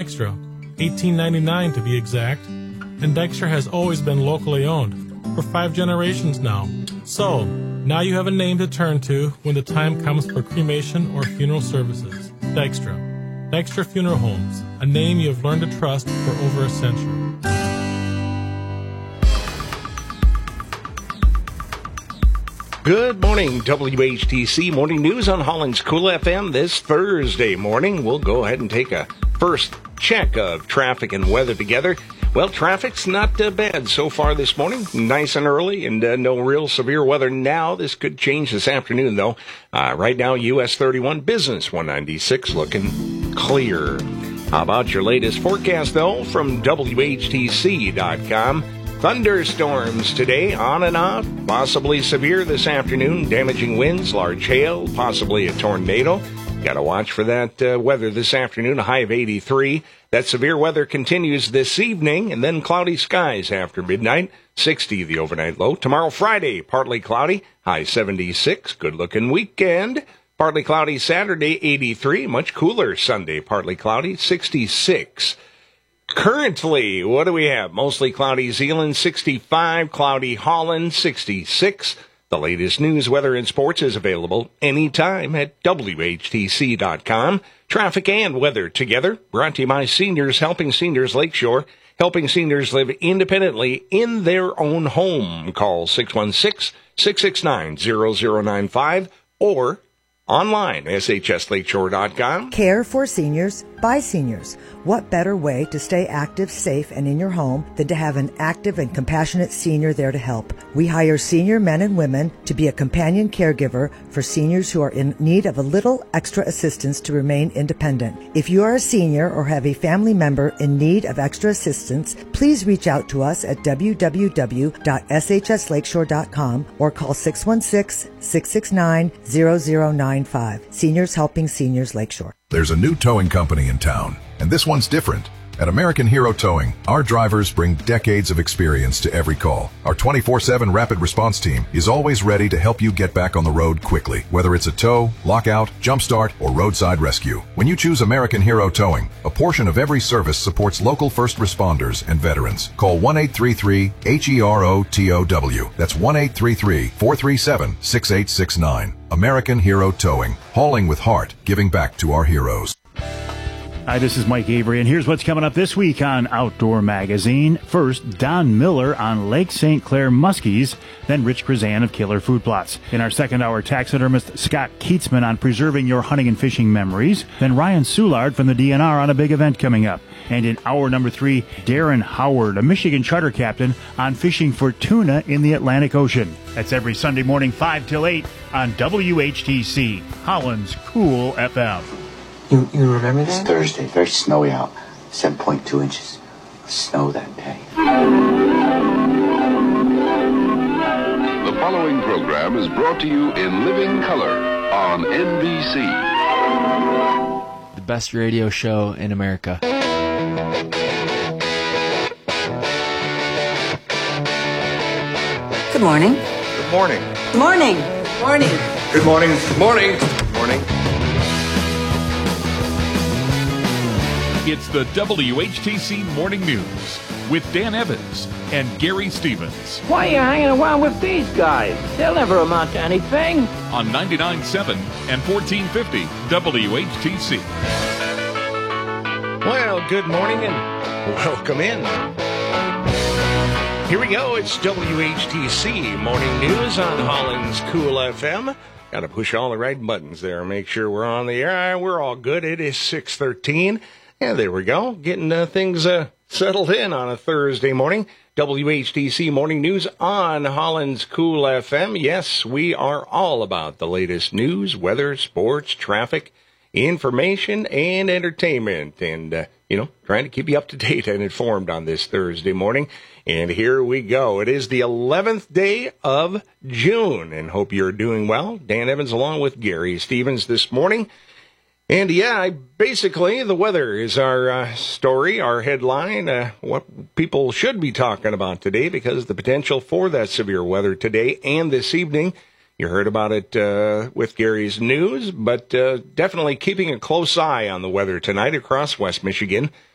Dykstra, $18.99 to be exact, and Dykstra has always been locally owned, for 5 generations now. So, now you have a name to turn to when the time comes for cremation or funeral services. Dykstra. Dykstra Funeral Homes, a name you have learned to trust for over a century. Good morning, WHTC Morning News on Holland's Cool FM this Thursday morning. We'll go ahead and take a first check of traffic and weather together. Well, traffic's not bad so far this morning. Nice and early and no real severe weather now. This could change this afternoon, though. Right now, US 31 Business 196 looking clear. How about your latest forecast, though, from WHTC.com? Thunderstorms today, on and off, possibly severe this afternoon, damaging winds, large hail, possibly a tornado. Got to watch for that weather this afternoon, a high of 83. That severe weather continues this evening, and then cloudy skies after midnight, 60 the overnight low. Tomorrow, Friday, partly cloudy, high 76, good-looking weekend. Partly cloudy Saturday, 83, much cooler Sunday, partly cloudy, 66. Currently, what do we have? Mostly cloudy Zeeland, 65, cloudy Holland, 66. The latest news, weather, and sports is available anytime at WHTC.com. Traffic and weather together, brought to you by Seniors Helping Seniors Lakeshore, helping seniors live independently in their own home. Call 616-669-0095 or online, shslakeshore.com. Care for seniors by seniors. What better way to stay active, safe, and in your home than to have an active and compassionate senior there to help? We hire senior men and women to be a companion caregiver for seniors who are in need of a little extra assistance to remain independent. If you are a senior or have a family member in need of extra assistance, please reach out to us at www.shslakeshore.com or call 616-669-0095. Seniors Helping Seniors Lakeshore. There's a new towing company in town, and this one's different. At American Hero Towing, our drivers bring decades of experience to every call. Our 24/7 rapid response team is always ready to help you get back on the road quickly, whether it's a tow, lockout, jumpstart, or roadside rescue. When you choose American Hero Towing, a portion of every service supports local first responders and veterans. Call 1-833-HERO-TOW. That's 1-833-437-6869. American Hero Towing, hauling with heart, giving back to our heroes. Hi, this is Mike Avery, and here's what's coming up this week on Outdoor Magazine. First, Don Miller on Lake St. Clair muskies, then Rich Krizan of Killer Food Plots. In our second hour, taxidermist Scott Keatsman on preserving your hunting and fishing memories, then Ryan Soulard from the DNR on a big event coming up. And in hour number 3, Darren Howard, a Michigan charter captain, on fishing for tuna in the Atlantic Ocean. That's every Sunday morning, 5 till 8 on WHTC, Holland's Cool FM. You remember that? It's Thursday, very snowy out, 7.2 inches of snow that day. The following program is brought to you in living color on NBC. The best radio show in America. Good morning. Good morning. Good morning. Good morning. Good morning. Good morning. Good morning. It's the WHTC Morning News with Dan Evans and Gary Stevens. Why are you hanging around with these guys? They'll never amount to anything. On 99.7 and 1450 WHTC. Well, good morning and welcome in. Here we go. It's WHTC Morning News on Holland's Cool FM. Got to push all the right buttons there. Make sure we're on the air. We're all good. It is 6:13. Yeah, there we go. Getting things settled in on a Thursday morning. WHTC Morning News on Holland's Cool FM. Yes, we are all about the latest news, weather, sports, traffic, information, and entertainment. And, trying to keep you up to date and informed on this Thursday morning. And here we go. It is the 11th day of June, and hope you're doing well. Dan Evans along with Gary Stevens this morning. And basically the weather is our story, our headline, what people should be talking about today, because the potential for that severe weather today and this evening, you heard about it with Gary's news, but definitely keeping a close eye on the weather tonight across West Michigan.